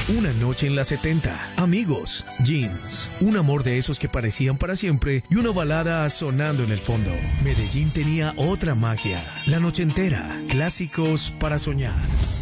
Una noche en la 70, amigos, jeans, un amor de esos que parecían para siempre y una balada sonando en el fondo. Medellín tenía otra magia. La noche entera, clásicos para soñar.